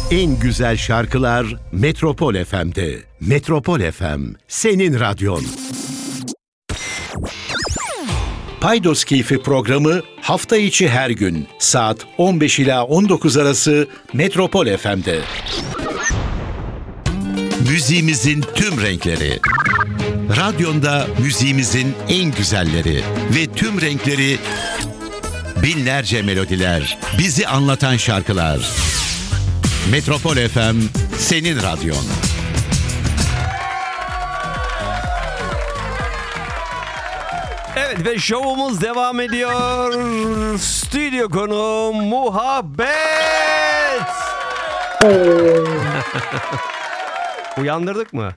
En güzel şarkılar Metropol FM'de. Metropol FM, senin radyon. Paydos Keyfi programı hafta içi her gün saat 15 ila 19 arası Metropol FM'de. Müziğimizin tüm renkleri. Radyonda müziğimizin en güzelleri ve tüm renkleri, binlerce melodiler, bizi anlatan şarkılar. Metropol FM, senin radyon. Evet ve şovumuz devam ediyor. Stüdyo konuğum Muhabbet. Uyandırdık mı?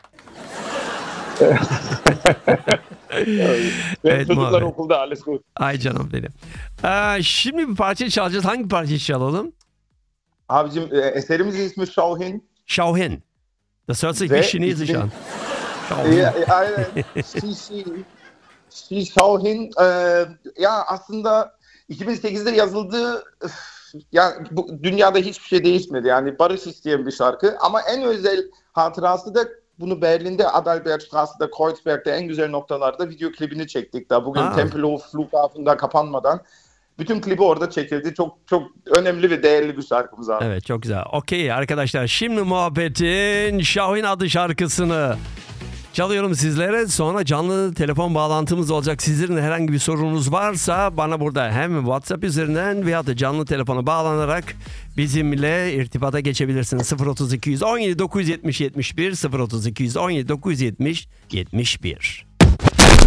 Evet, çocuklar okulda, alles gut. Ay canım benim. Şimdi bir parça çalacağız. Hangi parçayı çalalım? Abicim eserimizin ismi Schau hin. Schau hin. Das hört sich Ve wie Chinesisch an. Aynen. Schau hin. Ya aslında 2008'de yazıldı. Ya dünyada hiçbir şey değişmedi. Yani barış isteyen bir şarkı. Ama en özel hatırası da bunu Berlin'de Adalbertstrasse'da, Kreuzberg'de en güzel noktalarda video klibini çektik. Da bugün Tempelhof Flughafen'da kapanmadan. Bütün klibi orada çekildi. Çok çok önemli ve değerli bir şarkımız abi. Evet, çok güzel. Okey arkadaşlar, şimdi Muhabbet'in Schau hin adlı şarkısını çalıyorum sizlere. Sonra canlı telefon bağlantımız olacak. Sizlerin herhangi bir sorunuz varsa bana burada hem WhatsApp üzerinden veya da canlı telefona bağlanarak bizimle irtibata geçebilirsiniz. 0217 970 71 0217 970 71.